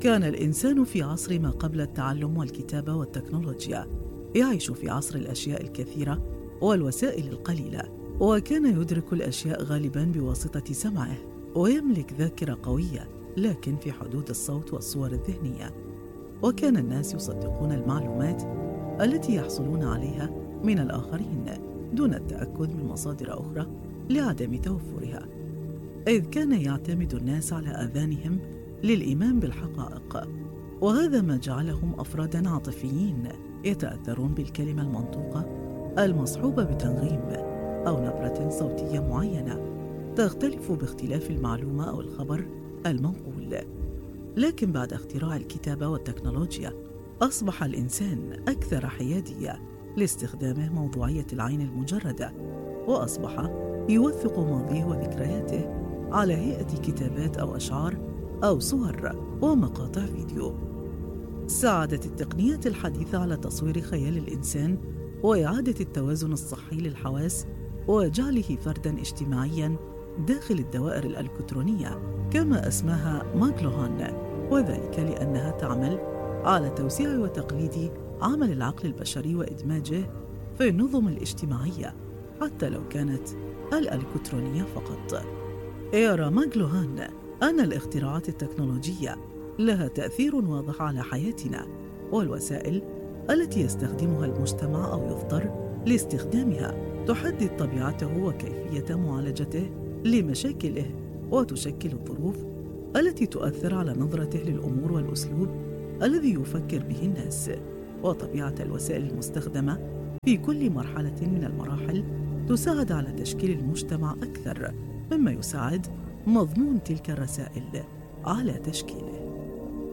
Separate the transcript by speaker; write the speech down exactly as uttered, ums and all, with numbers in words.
Speaker 1: كان الإنسان في عصر ما قبل التعلم والكتابة والتكنولوجيا يعيش في عصر الأشياء الكثيرة والوسائل القليلة، وكان يدرك الأشياء غالباً بواسطة سمعه، ويملك ذاكرة قوية لكن في حدود الصوت والصور الذهنية. وكان الناس يصدقون المعلومات التي يحصلون عليها من الآخرين دون التأكد من مصادر أخرى لعدم توفرها، إذ كان يعتمد الناس على آذانهم للإيمان بالحقائق، وهذا ما جعلهم أفراداً عاطفيين يتأثرون بالكلمة المنطوقة المصحوبة بتنغيم أو نبرة صوتية معينة تختلف باختلاف المعلومة أو الخبر المنقول. لكن بعد اختراع الكتابة والتكنولوجيا أصبح الإنسان أكثر حيادية لاستخدامه موضوعية العين المجردة، وأصبح يوثق ماضيه وذكرياته على هيئة كتابات أو أشعار أو صور ومقاطع فيديو. ساعدت التقنيات الحديثة على تصوير خيال الإنسان وإعادة التوازن الصحي للحواس وجعله فرداً اجتماعياً داخل الدوائر الإلكترونية كما أسماها ماكلوهان، وذلك لأنها تعمل على توسيع وتقليد عمل العقل البشري وإدماجه في النظم الاجتماعية حتى لو كانت الإلكترونية فقط. يرى ماكلوهان أن الاختراعات التكنولوجية لها تأثير واضح على حياتنا، والوسائل التي يستخدمها المجتمع أو يضطر لاستخدامها تحدد طبيعته وكيفية معالجته لمشاكله، وتشكل الظروف التي تؤثر على نظرته للأمور والأسلوب الذي يفكر به الناس، وطبيعة الوسائل المستخدمة في كل مرحلة من المراحل تساعد على تشكيل المجتمع أكثر مما يساعد مضمون تلك الرسائل على تشكيله.